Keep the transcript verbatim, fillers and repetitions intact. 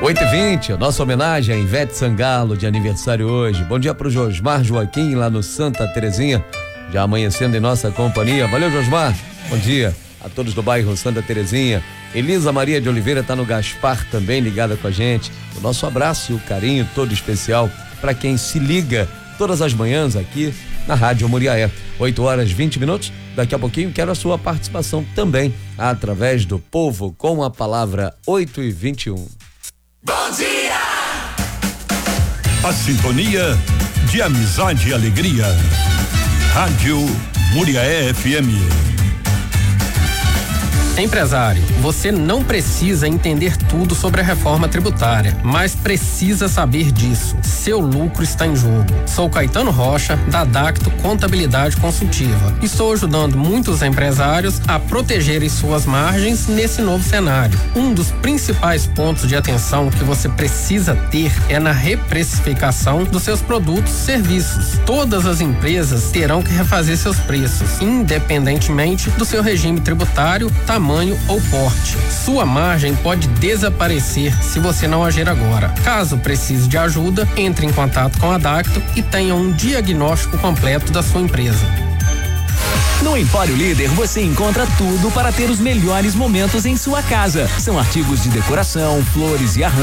oito e vinte, nossa homenagem a Ivete Sangalo, de aniversário hoje. Bom dia pro Josmar Joaquim, lá no Santa Terezinha, já amanhecendo em nossa companhia. Valeu, Josmar. Bom dia a todos do bairro Santa Terezinha. Elisa Maria de Oliveira tá no Gaspar também, ligada com a gente. O nosso abraço e o carinho todo especial para quem se liga todas as manhãs aqui na Rádio Muriaé. oito horas e vinte minutos. Daqui a pouquinho quero a sua participação também através do Povo com a Palavra. Oito e vinte e um. Bom dia! A sintonia de amizade e alegria. Rádio Muriaé F M. Empresário, você não precisa entender tudo sobre a reforma tributária, mas precisa saber disso. Seu lucro está em jogo. Sou Caetano Rocha, da Dacto Contabilidade Consultiva. Estou ajudando muitos empresários a protegerem suas margens nesse novo cenário. Um dos principais pontos de atenção que você precisa ter é na reprecificação dos seus produtos e serviços. Todas as empresas terão que refazer seus preços, independentemente do seu regime tributário, tamanho ou porte. Sua margem pode desaparecer se você não agir agora. Caso precise de ajuda, entre em contato com a Dacto e tenha um diagnóstico completo da sua empresa. No Empório Líder você encontra tudo para ter os melhores momentos em sua casa. São artigos de decoração, flores e arranjos.